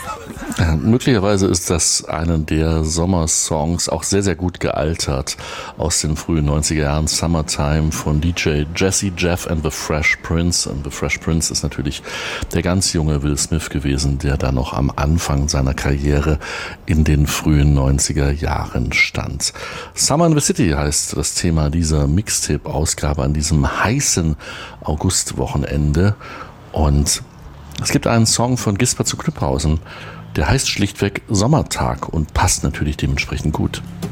Möglicherweise ist das einer der Sommersongs, auch sehr, sehr gut gealtert, aus den frühen 90er Jahren. Summertime von DJ Jazzy Jeff and the Fresh Prince. Und The Fresh Prince ist natürlich der ganz junge Will Smith gewesen, der da noch am Anfang seiner Karriere in den frühen 90er Jahren stand. Summer in the City heißt das Thema dieser Mixtape-Ausgabe an diesem heißen Augustwochenende. Und es gibt einen Song von Gisbert zu Knüpphausen, der heißt schlichtweg Sommertag und passt natürlich dementsprechend gut.